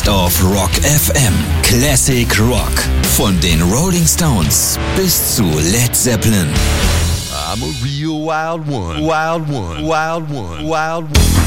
of Rock FM. Classic Rock. Von den Rolling Stones bis zu Led Zeppelin. I'm a real wild one. Wild one. Wild one. Wild one.